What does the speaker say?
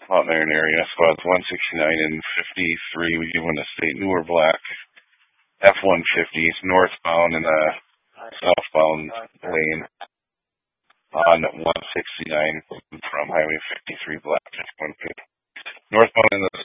Mountain Iron area. Squads 169 and 53. We give one to state newer black F-150s northbound in the southbound lane on 169 from Highway 53 black F-150. Northbound in the